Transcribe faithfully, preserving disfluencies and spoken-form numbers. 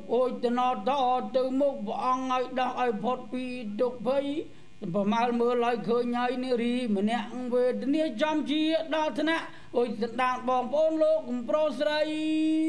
អូចតណតទៅមុខព្រះអង្គឲ្យដោះឲ្យផុតពីទុក្ខភ័យប្រមាលមើលឲ្យឃើញហើយនារីម្នាក់វេទនាចំជាដល់ថ្នាក់អូចដណ្ដានបងប្អូនលោកកំប្រុសស្រី